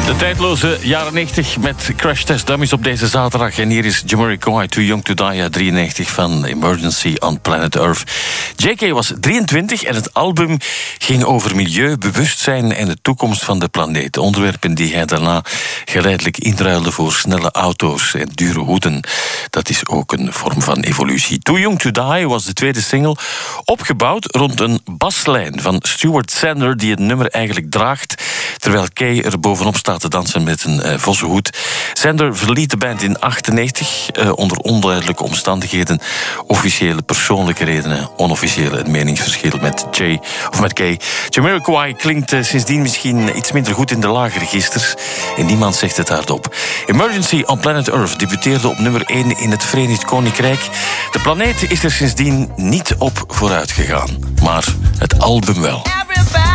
De tijdloze jaren 90 met Crash Test Dummies op deze zaterdag. En hier is Jamiroquai, Too Young to Die, 93 van Emergency on Planet Earth. J.K. was 23 en het album ging over milieu, bewustzijn en de toekomst van de planeet. Onderwerpen die hij daarna geleidelijk inruilde voor snelle auto's en dure hoeden. Dat is ook een vorm van evolutie. Too Young to Die was de tweede single, opgebouwd rond een baslijn van Stuart Sander, die het nummer eigenlijk draagt, terwijl Kay er bovenop staat te dansen met een vossenhoed. Sander verliet de band in 1998 onder onduidelijke omstandigheden, officiële persoonlijke redenen, onofficiële een meningsverschil met Kay. Jamiroquai klinkt sindsdien misschien iets minder goed in de lage registers en niemand zegt het hardop. Emergency on Planet Earth debuteerde op nummer 1 in het Verenigd Koninkrijk. De planeet is er sindsdien niet op vooruit gegaan, maar het album wel.